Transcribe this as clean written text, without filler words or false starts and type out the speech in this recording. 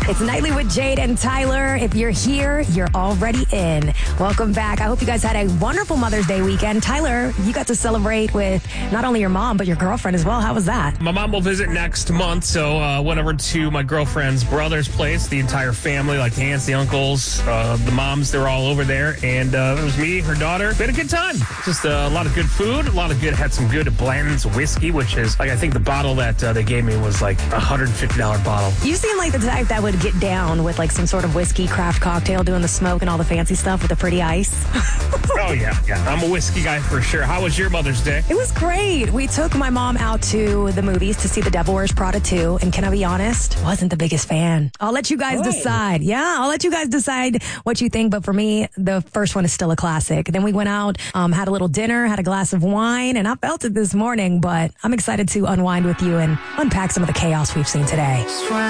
It's Nightly with Jade and Tyler. If you're here, you're already in. Welcome back. I hope you guys had a wonderful Mother's Day weekend. Tyler, you got to celebrate with not only your mom, but your girlfriend as well. How was that? My mom will visit next month, so went over to my girlfriend's brother's place. The entire family, like the aunts, the uncles, the moms, they were all over there. And it was me, her daughter. We had a good time. Just a lot of good food, had some good Blanton's whiskey, which is, like, I think the bottle that they gave me was like a $150 bottle. You seem like the type that would get down with like some sort of whiskey craft cocktail, doing the smoke and all the fancy stuff with the pretty ice. Oh, yeah. I'm a whiskey guy for sure. How was your Mother's Day? It was great. We took my mom out to the movies to see The Devil Wears Prada 2. And can I be honest? Wasn't the biggest fan. I'll let you guys decide. Yeah, I'll let you guys decide what you think. But for me, the first one is still a classic. Then we went out, had a little dinner, had a glass of wine, and I felt it this morning. But I'm excited to unwind with you and unpack some of the chaos we've seen today.